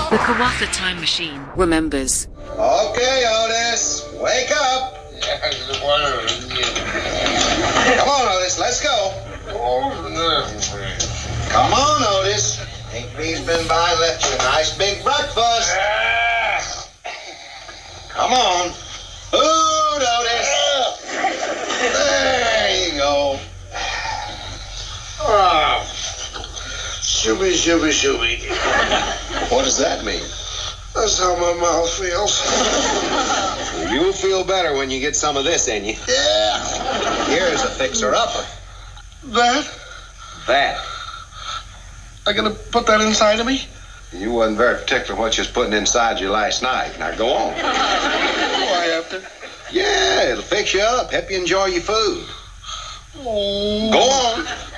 The Kawatha time machine remembers. Okay, Otis, wake up. Come on, Otis, let's go. Come on, Otis. Ain't Bree's been by and left you a nice big breakfast. Come on. Food, Otis. There you go. Shooby, shooby, shooby. What does that mean? That's how my mouth feels. You'll feel better when you get some of this in you. Yeah. Here's a fixer-upper. That. I gotta put that inside of me? You wasn't very particular what you was putting inside you last night. Now go on. Oh, I have to. Yeah, it'll fix you up, help you enjoy your food. Oh. Go on.